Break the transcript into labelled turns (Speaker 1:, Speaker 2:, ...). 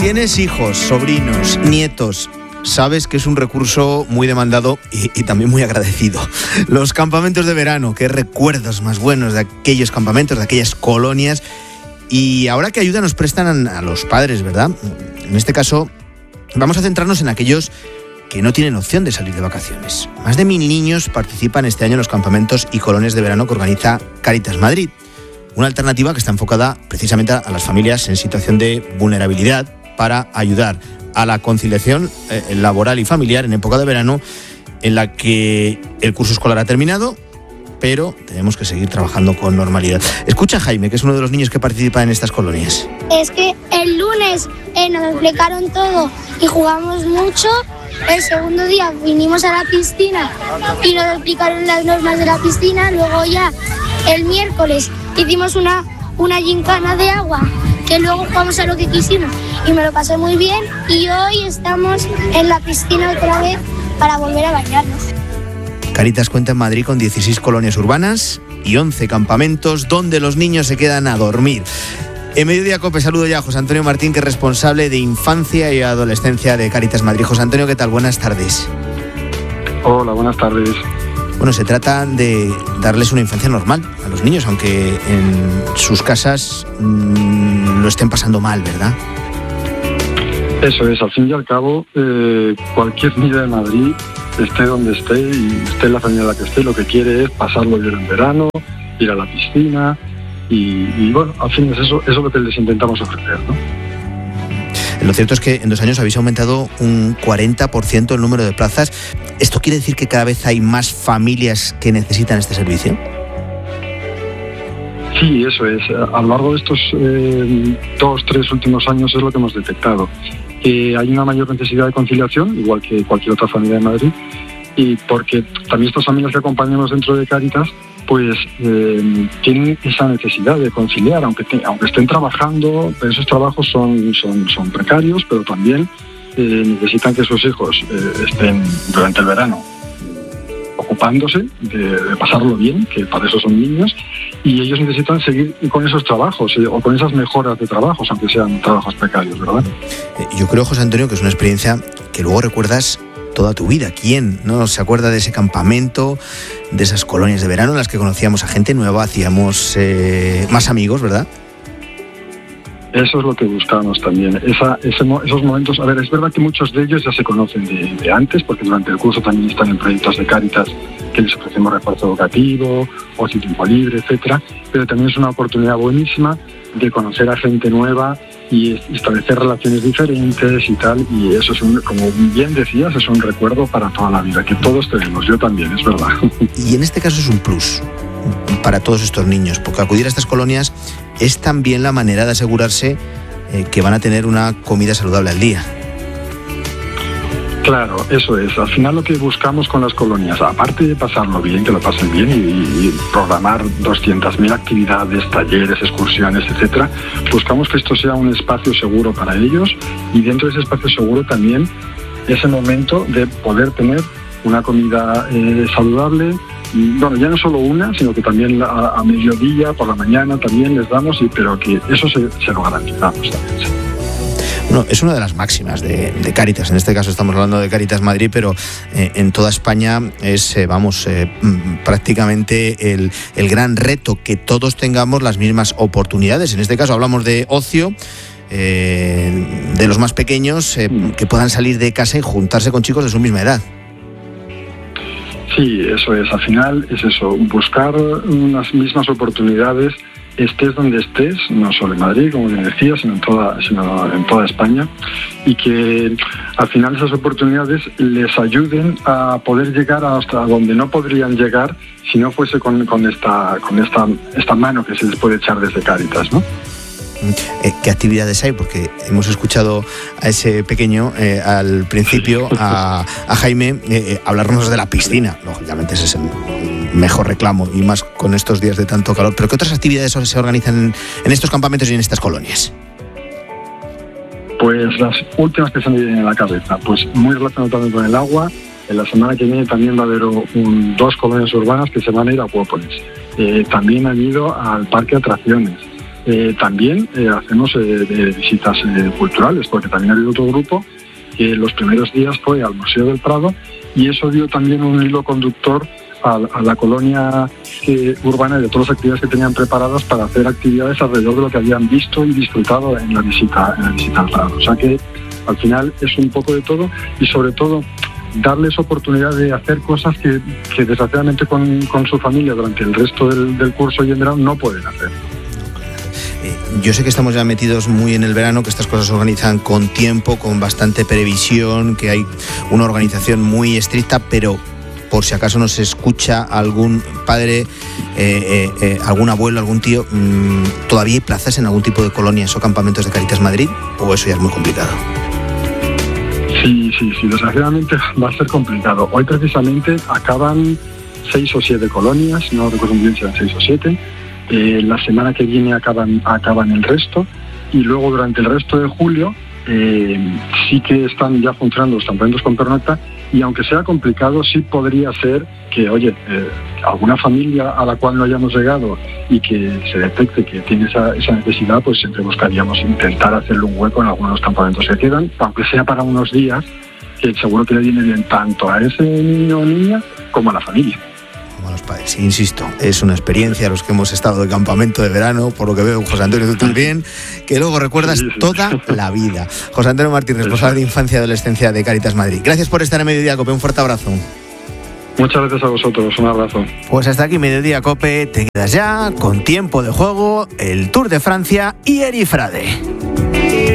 Speaker 1: tienes hijos, sobrinos, nietos, sabes que es un recurso muy demandado y también muy agradecido. Los campamentos de verano, qué recuerdos más buenos de aquellos campamentos, de aquellas colonias. Y ahora qué ayuda nos prestan a los padres, ¿verdad? En este caso, vamos a centrarnos en aquellos que no tienen opción de salir de vacaciones. Más de 1000 niños participan este año en los campamentos y colonias de verano que organiza Cáritas Madrid. Una alternativa que está enfocada precisamente a las familias en situación de vulnerabilidad para ayudar a la conciliación laboral y familiar en época de verano en la que el curso escolar ha terminado, pero tenemos que seguir trabajando con normalidad. Escucha a Jaime, que es uno de los niños que participa en estas colonias.
Speaker 2: Es que el lunes nos explicaron todo y jugamos mucho. El segundo día vinimos a la piscina y nos explicaron las normas de la piscina. Luego ya el miércoles hicimos una gincana de agua, que luego jugamos a lo que quisimos y me lo pasé muy bien. Y hoy estamos en la piscina otra vez para volver a bañarnos.
Speaker 1: Cáritas cuenta en Madrid con 16 colonias urbanas y 11 campamentos donde los niños se quedan a dormir. En Mediodía Cope saludo ya a José Antonio Martín, que es responsable de infancia y adolescencia de Cáritas Madrid. José Antonio, ¿qué tal? Buenas tardes.
Speaker 3: Hola, buenas tardes.
Speaker 1: Bueno, se trata de darles una infancia normal a los niños, aunque en sus casas lo estén pasando mal, ¿verdad?
Speaker 3: Eso es, al fin y al cabo, cualquier niño de Madrid, esté donde esté y esté en la familia en la que esté, lo que quiere es pasarlo bien en verano, ir a la piscina y bueno, al fin eso es lo que les intentamos ofrecer, ¿no?
Speaker 1: Lo cierto es que en 2 años habéis aumentado un 40% el número de plazas. ¿Esto quiere decir que cada vez hay más familias que necesitan este servicio?
Speaker 3: Sí, eso es. A lo largo de estos 2-3 últimos años es lo que hemos detectado. Hay una mayor necesidad de conciliación, igual que cualquier otra familia de Madrid, y porque también estas familias que acompañamos dentro de Cáritas pues tienen esa necesidad de conciliar, aunque estén trabajando. Esos trabajos son precarios, pero también necesitan que sus hijos estén durante el verano ocupándose de pasarlo bien, que para eso son niños, y ellos necesitan seguir con esos trabajos o con esas mejoras de trabajos, aunque sean trabajos precarios, ¿verdad?
Speaker 1: Yo creo, José Antonio, que es una experiencia que luego recuerdas toda tu vida. ¿Quién no se acuerda de ese campamento, de esas colonias de verano en las que conocíamos a gente nueva, hacíamos más amigos, ¿verdad?
Speaker 3: Eso es lo que buscamos también, esos momentos. A ver, es verdad que muchos de ellos ya se conocen de antes, porque durante el curso también están en proyectos de Cáritas que les ofrecemos refuerzo educativo, ocio, tiempo libre, etcétera, pero también es una oportunidad buenísima de conocer a gente nueva y establecer relaciones diferentes y tal, y eso es como bien decías, es un recuerdo para toda la vida, que todos tenemos, yo también, es verdad.
Speaker 1: Y en este caso es un plus para todos estos niños, porque acudir a estas colonias es también la manera de asegurarse que van a tener una comida saludable al día.
Speaker 3: Claro, eso es. Al final lo que buscamos con las colonias, aparte de pasarlo bien, que lo pasen bien y programar 200.000 actividades, talleres, excursiones, etcétera, buscamos que esto sea un espacio seguro para ellos, y dentro de ese espacio seguro también ese momento de poder tener una comida saludable. Bueno, ya no solo una, sino que también a mediodía, por la mañana también les damos, pero que eso se lo garantizamos también. Sí.
Speaker 1: Bueno, es una de las máximas de Cáritas. En este caso estamos hablando de Cáritas Madrid, pero en toda España es, prácticamente el gran reto, que todos tengamos las mismas oportunidades. En este caso hablamos de ocio, de los más pequeños, que puedan salir de casa y juntarse con chicos de su misma edad.
Speaker 3: Sí, eso es. Al final es eso, buscar unas mismas oportunidades, estés donde estés, no solo en Madrid, como bien decía, sino en toda España, y que al final esas oportunidades les ayuden a poder llegar hasta donde no podrían llegar si no fuese con esta mano que se les puede echar desde Cáritas, ¿no?
Speaker 1: ¿Qué actividades hay? Porque hemos escuchado a ese pequeño al principio, a Jaime, hablarnos de la piscina. Lógicamente ese es el mejor reclamo, y más con estos días de tanto calor. ¿Pero qué otras actividades se organizan en estos campamentos y en estas colonias?
Speaker 3: Pues las últimas que se me vienen a la cabeza, pues muy relacionado también con el agua. En la semana que viene también va a haber 2 colonias urbanas que se van a ir a Acuópolis. También han ido al parque de atracciones. también hacemos visitas culturales, porque también ha habido otro grupo que los primeros días fue al Museo del Prado, y eso dio también un hilo conductor a la colonia urbana, y de todas las actividades que tenían preparadas para hacer actividades alrededor de lo que habían visto y disfrutado en la visita al Prado. O sea que al final es un poco de todo, y sobre todo darles oportunidad de hacer cosas que desgraciadamente con su familia durante el resto del curso y en verano no pueden hacer.
Speaker 1: Yo sé que estamos ya metidos muy en el verano, que estas cosas se organizan con tiempo, con bastante previsión, que hay una organización muy estricta, pero por si acaso nos escucha algún padre, algún abuelo, algún tío, ¿todavía hay plazas en algún tipo de colonias o campamentos de Cáritas Madrid? ¿O eso ya es muy complicado?
Speaker 3: Sí, desgraciadamente va a ser complicado. Hoy precisamente acaban 6 o 7 colonias, no recuerdo muy bien si eran 6 o 7. La semana que viene acaban el resto, y luego durante el resto de julio sí que están ya funcionando los campamentos con pernocta, y aunque sea complicado, sí podría ser que, alguna familia a la cual no hayamos llegado y que se detecte que tiene esa necesidad, pues siempre buscaríamos intentar hacerle un hueco en algunos de los campamentos que quedan, aunque sea para unos días, que seguro que le viene bien tanto a ese niño o niña como a la familia.
Speaker 1: A los padres, insisto, es una experiencia los que hemos estado de campamento de verano, por lo que veo, José Antonio, tú también, que luego recuerdas toda la vida. José Antonio Martín, responsable de Infancia y Adolescencia de Cáritas Madrid. Gracias por estar en Mediodía Cope, un fuerte abrazo.
Speaker 3: Muchas gracias a vosotros, un abrazo.
Speaker 1: Pues hasta aquí Mediodía Cope, te quedas ya con tiempo de juego, el Tour de Francia y Erifrade.